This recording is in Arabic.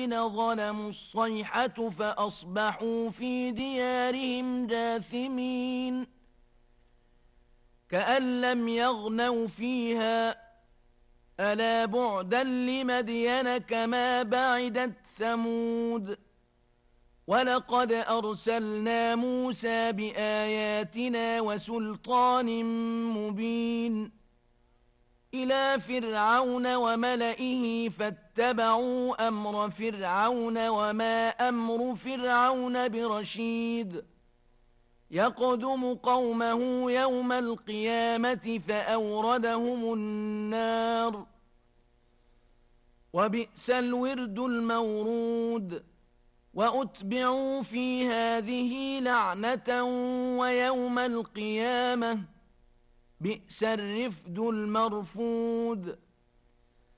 الذين ظلموا الصيحة فأصبحوا في ديارهم جاثمين كأن لم يغنوا فيها ألا بعدا لمدين كما بعدت ثمود ولقد أرسلنا موسى بآياتنا وسلطان مبين إلى فرعون وملئه فاتبعوا أمر فرعون وما أمر فرعون برشيد يقدم قومه يوم القيامة فأوردهم النار وبئس الورد المورود وأتبعوا في هذه لعنة ويوم القيامة بئس الرفد المرفود